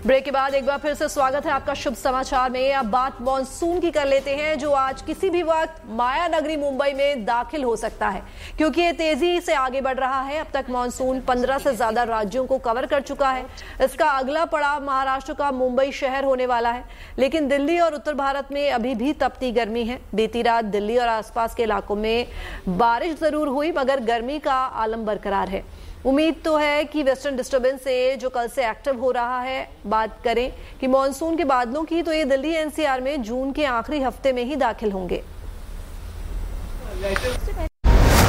Break के बाद एक बार फिर से स्वागत है आपका शुभ समाचार में। अब बात मॉनसून की कर लेते हैं, जो आज किसी भी वक्त माया नगरी मुंबई में दाखिल हो सकता है, क्योंकि ये तेजी से आगे बढ़ रहा है। अब तक मॉनसून 15 से ज्यादा राज्यों को कवर कर चुका है। इसका अगला पड़ाव महाराष्ट्र का मुंबई शहर होने वाला है, लेकिन दिल्ली और उत्तर भारत में अभी भी तपती गर्मी है। बीती रात दिल्ली और आसपास के इलाकों में बारिश जरूर हुई, मगर गर्मी का आलम बरकरार है। उम्मीद तो है कि वेस्टर्न डिस्टर्बेंस से जो कल से एक्टिव हो रहा है, बात करें कि मॉनसून के बादलों की, तो ये दिल्ली एनसीआर में जून के आखिरी हफ्ते में ही दाखिल होंगे।